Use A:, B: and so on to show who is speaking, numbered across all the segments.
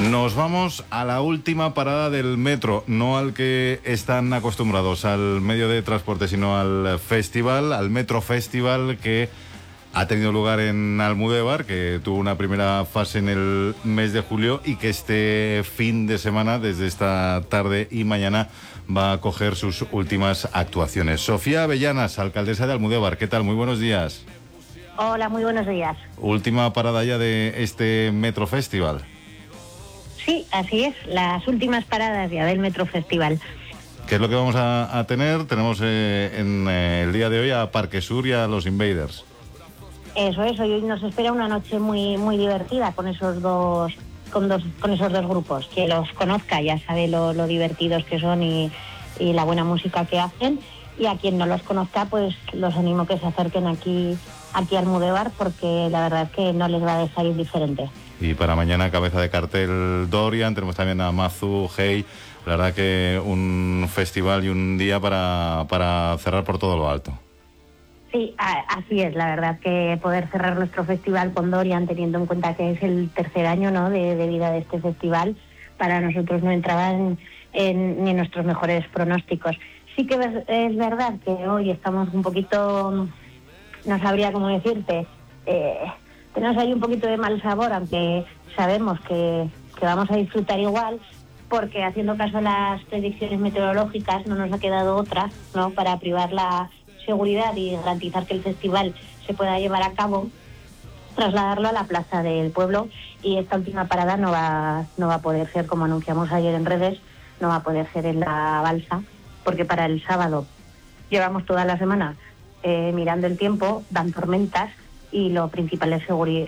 A: Nos vamos a la última parada del metro, no al que están acostumbrados, al medio de transporte, sino al festival, al Metro Festival, que ha tenido lugar en Almudévar, que tuvo una primera fase en el mes de julio y que este fin de semana, desde esta tarde y mañana, va a coger sus últimas actuaciones. Sofía Avellanas, alcaldesa de Almudévar, ¿qué tal? Muy buenos días.
B: Hola, muy buenos días.
A: Última parada ya de este Metro Festival.
B: Sí, así es, las últimas paradas ya del Metro Festival.
A: ¿Qué es lo que vamos a tener? Tenemos en el día de hoy a Parque Sur y a los Invaders.
B: Eso es, hoy nos espera una noche muy muy divertida con esos dos grupos. Quien los conozca ya sabe lo divertidos que son y la buena música que hacen. Y a quien no los conozca, pues los animo que se acerquen aquí a Almudévar, porque la verdad es que no les va a dejar indiferente.
A: Y para mañana, cabeza de cartel Dorian, tenemos también a Mazu, Hey. La verdad que un festival y un día para cerrar por todo lo alto.
B: Sí, así es, la verdad que poder cerrar nuestro festival con Dorian, teniendo en cuenta que es el tercer año, ¿no?, de vida de este festival, para nosotros no entraba ni en nuestros mejores pronósticos. Sí que es verdad que hoy estamos un poquito, no sabría cómo decirte, tenemos ahí un poquito de mal sabor, aunque sabemos que vamos a disfrutar igual, porque haciendo caso a las predicciones meteorológicas no nos ha quedado otra, ¿no?, para privar la seguridad y garantizar que el festival se pueda llevar a cabo, trasladarlo a la plaza del pueblo. Y esta última parada no va a poder ser, como anunciamos ayer en redes, no va a poder ser en la balsa, porque para el sábado llevamos toda la semana mirando el tiempo, dan tormentas, y lo principal es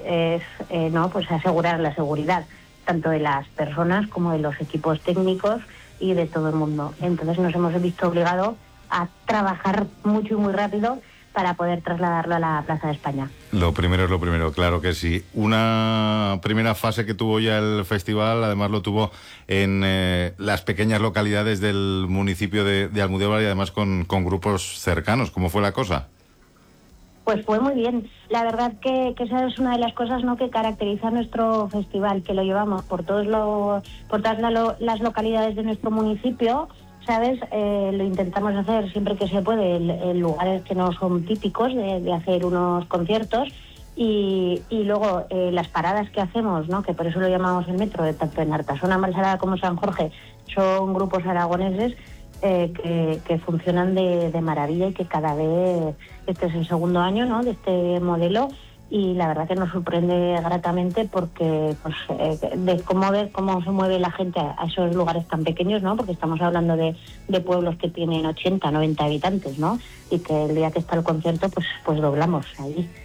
B: pues asegurar la seguridad tanto de las personas como de los equipos técnicos y de todo el mundo. Entonces nos hemos visto obligados a trabajar mucho y muy rápido para poder trasladarlo a la Plaza de España.
A: Lo primero es lo primero, claro que sí. Una primera fase que tuvo ya el festival, además lo tuvo en las pequeñas localidades del municipio de Almudévar, y además con grupos cercanos. ¿Cómo fue la cosa?
B: Pues fue muy bien. La verdad que esa es una de las cosas, ¿no?, que caracteriza nuestro festival, que lo llevamos por todas las localidades de nuestro municipio, ¿sabes? Lo intentamos hacer siempre que se puede en lugares que no son típicos de hacer unos conciertos, y luego las paradas que hacemos, ¿no?, que por eso lo llamamos el metro, tanto en Artasona, Malsarada como San Jorge, son grupos aragoneses que funcionan de maravilla, y que cada vez, este es el segundo año, ¿no?, de este modelo, y la verdad que nos sorprende gratamente, porque de cómo se mueve la gente a esos lugares tan pequeños, ¿no?, porque estamos hablando de pueblos que tienen 80, 90 habitantes, ¿no?, y que el día que está el concierto pues doblamos ahí.